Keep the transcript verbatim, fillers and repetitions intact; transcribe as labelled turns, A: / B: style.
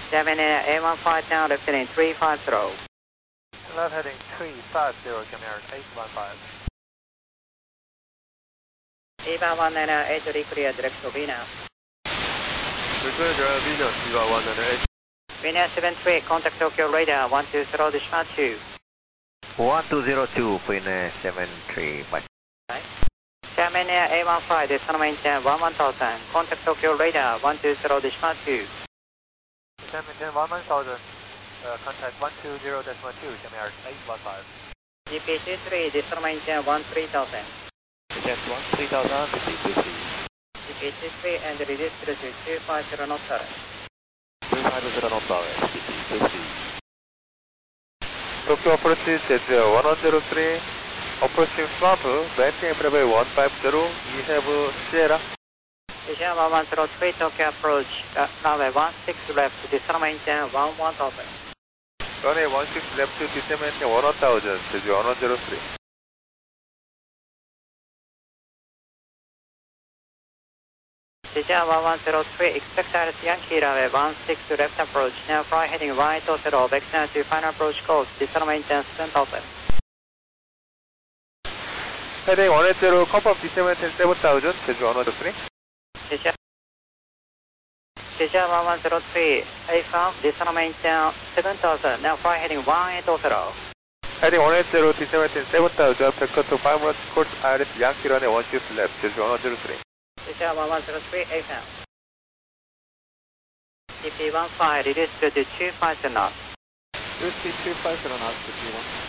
A: seven Air A one five now, left heading three five zero.
B: Left heading three five zero, Comair eight one five.
A: Eva one nine eight, clear, direct to V now.
B: Clear, direct V now, Eva one nine eight.
A: V now seven three, contact Tokyo radar one two zero, decimal two.
C: one two zero two, Queen seven three, bye.
A: Right. Xiamen Air A one five, decimal maintain one one thousand, contact Tokyo radar one two zero, decimal two.
B: Xiamen maintain one one thousand, uh, contact one two zero decimal two, Comair eight one five.
A: G P C three, decimal maintain one three thousand.
C: Detect one three thousand, fifty two three.
A: G P C three and reduce to two five zero knots per hour.
C: two five zero knots per hour, fifty two three.
B: Tokyo approach Jeju one one zero three, approaching flap, maintain level one five zero, we have Sierra.
A: Asia one one zero three, Tokyo approach, uh, runway one six left, decimal maintain one one thousand.
B: Runway one six left, decimal maintain one thousand, Jeju one one zero three.
A: Asia one one zero three, expect Alice Yankee runway one six left approach, now fly heading right to zero, vector to final approach course, decimal maintain seven thousand.
B: Heading one eight zero, comp of decimal maintain seven thousand, Jeju one one zero three.
A: Asia, Asia one one zero three, A farm, decimal maintain seven thousand, now fly heading one eight zero.
B: Heading one eight zero, decimal maintain seven thousand, vector to five one course, Alice Yankee runway one six left, Jeju one one zero three.
A: Asia one one zero three, A farm. T P one five, reduce to two five zero knots.
B: two five zero knots, T P one.